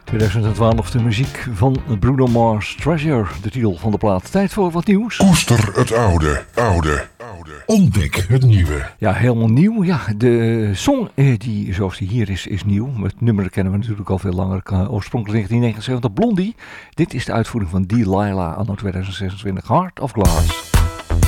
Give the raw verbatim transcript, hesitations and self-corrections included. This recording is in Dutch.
tweeduizend twaalf de muziek van Bruno Mars, Treasure, de titel van de plaat. Tijd voor wat nieuws. Koester het oude, oude, oude. Ontdek het nieuwe. Ja, helemaal nieuw. Ja, de song eh, die zoals die hier is, is nieuw. Het nummer kennen we natuurlijk al veel langer. Uh, oorspronkelijk negentien negenenzeventig, Blondie. Dit is de uitvoering van Delilah anno tweeduizend zesentwintig, Heart of Glass.